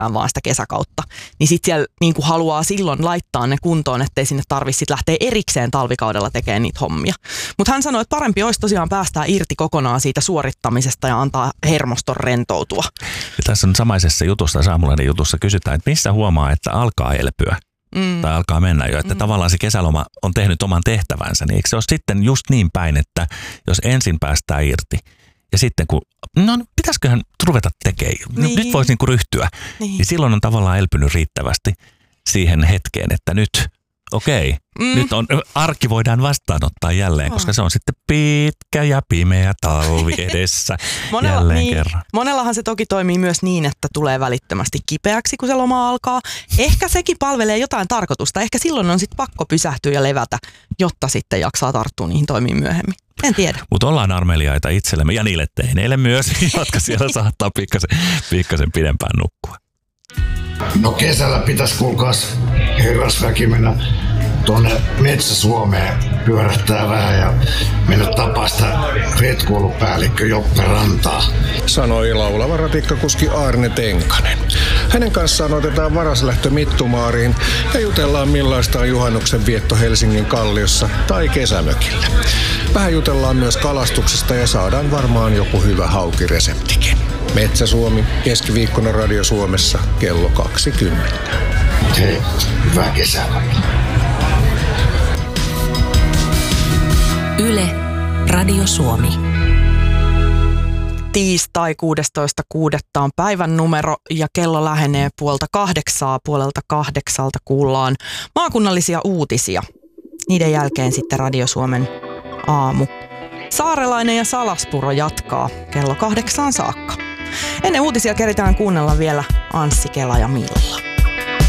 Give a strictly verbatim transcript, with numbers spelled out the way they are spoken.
vaan sitä kesäkautta. Niin sit siellä niin kuin haluaa silloin laittaa ne kuntoon, ettei sinne tarvitse sit lähteä erikseen talvikaudella tekemään niitä hommia. Mutta hän sanoi, että parempi olisi tosiaan päästää irti kokonaan siitä suorittamisesta ja antaa hermoston rentoutua. Ja tässä on samaisessa jutussa, Saamulainen jutussa kysytään, että missä huomaa, että alkaa elpyä. Mm. Tai alkaa mennä jo, että mm. tavallaan se kesäloma on tehnyt oman tehtävänsä, niin eikö se ole sitten just niin päin, että jos ensin päästään irti ja sitten kun, no pitäisiköhän ruveta tekemään, niin. nyt voisi niinku ryhtyä, niin. niin silloin on tavallaan elpynyt riittävästi siihen hetkeen, että nyt, okei, mm. nyt on, arki voidaan vastaanottaa jälleen, oh. koska se on sitten pitkä ja pimeä talvi edessä Monella, jälleen niin, kerran. Monellahan se toki toimii myös niin, että tulee välittömästi kipeäksi, kun se loma alkaa. Ehkä sekin palvelee jotain tarkoitusta. Ehkä silloin on sitten pakko pysähtyä ja levätä, jotta sitten jaksaa tarttua niihin toimiin myöhemmin. En tiedä. Mutta ollaan armeliaita itsellemme ja niille teineille myös, jotka siellä saattaa pikkasen, pikkasen pidempään nukkua. No kesällä pitäisi kuulkaas herrasväki mennä tuonne Metsä-Suomeen pyörähtää vähän ja mennä tapaa sitä retkuilupäällikkö Joppe Rantaa. Sanoi laulava ratikkakuski Arne Tenkanen. Hänen kanssaan otetaan varaslähtö Mittumaariin ja jutellaan millaista on juhannuksen vietto Helsingin Kalliossa tai kesämökillä. Vähän jutellaan myös kalastuksesta ja saadaan varmaan joku hyvä haukireseptikin. Metsä-Suomi, keskiviikkona Radio Suomessa, kello kaksikymmentä. Hei, hyvää kesää. Yle, Radio Suomi. Tiistai kuudestoista kuudetta on päivän numero ja kello lähenee puolta kahdeksaa. Puolelta kahdeksalta kuullaan maakunnallisia uutisia. Niiden jälkeen sitten Radio Suomen aamu. Saarelainen ja Salaspuro jatkaa kello kahdeksaan saakka. Ennen uutisia keritään kuunnella vielä Anssi Kela ja Milla.